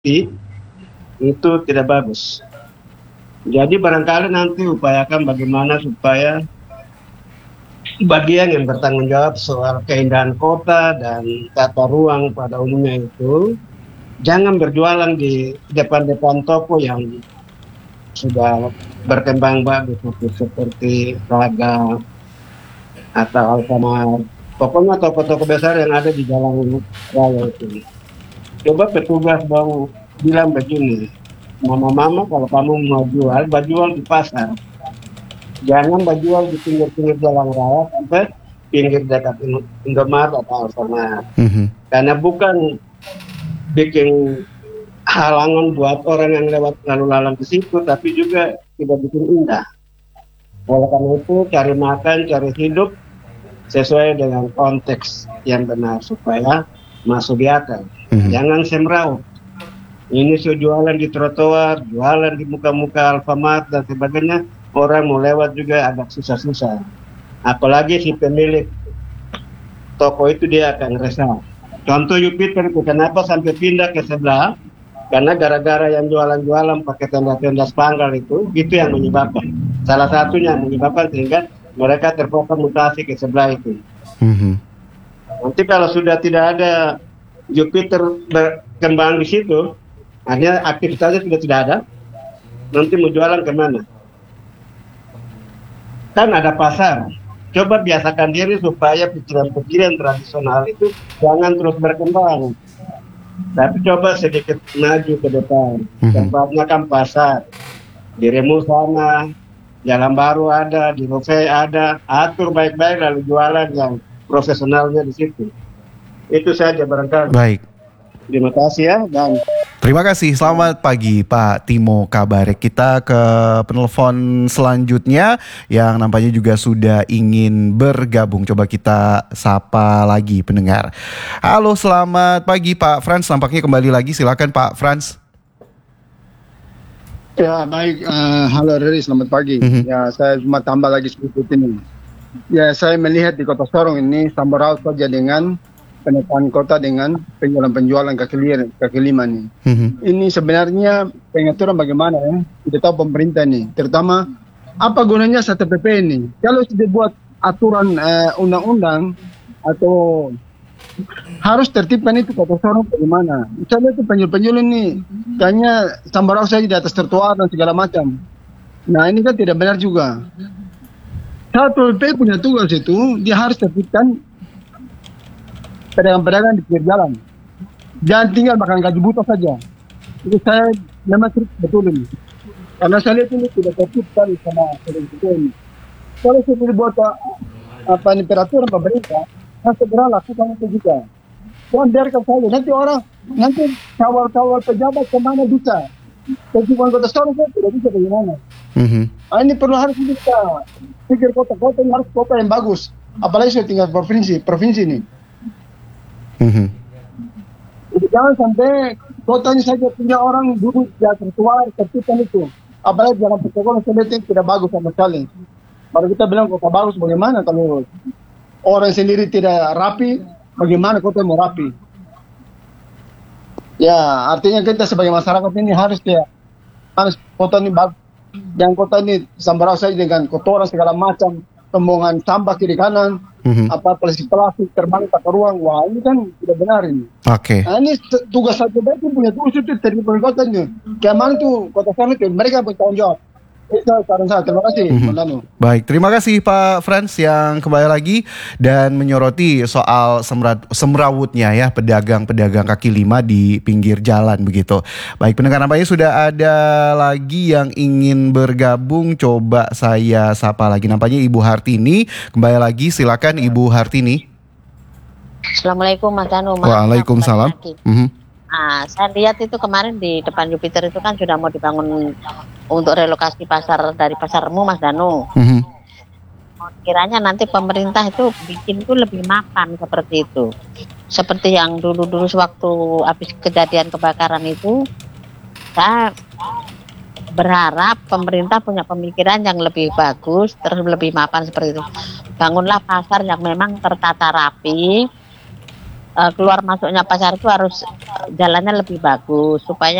itu tidak bagus. Jadi barangkali nanti upayakan bagaimana supaya bagian yang bertanggung jawab soal keindahan kota dan tata ruang pada umumnya itu jangan berjualan di depan-depan toko yang sudah berkembang bagus seperti Raga atau Alfamart. Pokoknya toko-toko besar yang ada di jalan raya itu. Coba petugas dong bilang begini, mama-mama kalau kamu mau jual di pasar. Jangan jual di pinggir-pinggir jalan raya sampai pinggir dekat Indomaret atau Alfamart. Karena bukan bikin halangan buat orang yang lewat lalu lalang ke situ, tapi juga tidak bikin indah. Oleh karena itu cari makan, cari hidup sesuai dengan konteks yang benar supaya masuk di akal. Jangan semrawut. Ini jualan di trotoar, jualan di muka-muka Alfamart dan sebagainya, orang mau lewat juga agak susah-susah. Apalagi si pemilik toko itu dia akan resah. Contoh Jupiter itu kenapa sampai pindah ke sebelah? Karena gara-gara yang jualan-jualan pakai tenda-tenda spanggal itu yang menyebabkan. Salah satunya yang menyebabkan sehingga mereka terpaksa mutasi ke sebelah itu. Nanti kalau sudah tidak ada Jupiter berkembang di situ, artinya aktivitasnya sudah tidak ada, nanti mau jualan kemana? Kan ada pasar. Coba biasakan diri supaya pikiran-pikiran tradisional itu jangan terus berkembang. Tapi coba sedikit maju ke depan. Tempatnya kan pasar. Di Remu sana, Jalan Baru ada, di Rufai ada. Atur baik-baik lalu jualan yang profesionalnya di situ. Itu saja barangkali. Baik. Terima kasih ya. Dan terima kasih. Selamat pagi Pak Timo Kabarek. Kita ke penelpon selanjutnya yang nampaknya juga sudah ingin bergabung. Coba kita sapa lagi pendengar. Halo, selamat pagi Pak Frans. Nampaknya kembali lagi. Silakan Pak Frans. Ya baik, halo Riri, selamat pagi. Ya saya cuma tambah lagi sedikit ini. Ya saya melihat di Kota Sorong ini sambar saja dengan penataan kota dengan penjualan kaki lima nih. Ini sebenarnya pengaturan bagaimana ya? Tidak tahu pemerintah nih, terutama apa gunanya satu PP ini? Kalau sudah buat aturan undang-undang atau harus tertibkan itu Kota Sorong bagaimana? Misalnya itu penjual ini kayaknya sambar saja di atas trotoar dan segala macam. Nah ini kan tidak benar juga. Satu PP punya tugas itu dia harus tertibkan pedagang-pedagang di pinggir jalan. Jangan tinggal makan gaji buta saja. Itu saya memang betul ini. Karena saya lihat ini tidak tertib sekali sama pedagang ini. Kalau sudah dibuat peraturan pemerintah, harus segera lakukan itu juga. Jangan biarkan saja. Nanti kawal-kawal pejabat kemana bisa. Kecuali Kota Sorong tidak bisa bagaimana. Ini perlu harus kita pikir kota-kota yang harus kota yang bagus. Apalagi saya tinggal provinsi ini. Jangan sampai kotanya saja punya orang duduk di atas trotoar tertibkan itu. Apalagi dalam protokol sendiri tidak bagus sama sekali. Baru kita bilang kota bagus bagaimana kalau orang sendiri tidak rapi, bagaimana kota mau rapi? Ya artinya kita sebagai masyarakat ini harus kota ini bagus. Yang kota ini sambarau saja dengan kotoran segala macam, pembuangan sampah kiri kanan. Plastik terbang tak ke ruang. Wah ini kan tidak benar ini. Oke. Nah, ini tugas satu itu punya tugas itu dari kota ini. Kemana itu Kota Sorong itu mereka bertanggung jawab. Itu saran saya. Terima kasih. Baik, terima kasih Pak Frans yang kembali lagi dan menyoroti soal semrawutnya ya pedagang-pedagang kaki lima di pinggir jalan begitu. Baik, pendengar nampaknya sudah ada lagi yang ingin bergabung. Coba saya sapa lagi. Nampaknya Ibu Hartini kembali lagi. Silakan Ibu Hartini. Assalamualaikum Mas Danu. Waalaikumsalam. Nah, saya lihat itu kemarin di depan Jupiter itu kan sudah mau dibangun untuk relokasi pasar dari pasarmu Mas Danu. Kiranya nanti pemerintah itu bikin itu lebih mapan seperti itu. Seperti yang dulu-dulu sewaktu habis kejadian kebakaran itu, saya berharap pemerintah punya pemikiran yang lebih bagus, terus lebih mapan seperti itu. Bangunlah pasar yang memang tertata rapi, keluar masuknya pasar itu harus jalannya lebih bagus supaya